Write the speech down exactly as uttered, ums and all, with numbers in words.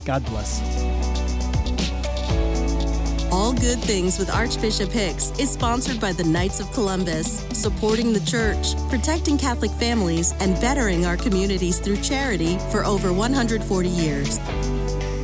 God bless. All Good Things with Archbishop Hicks is sponsored by the Knights of Columbus, supporting the church, protecting Catholic families, and bettering our communities through charity for over one hundred forty years.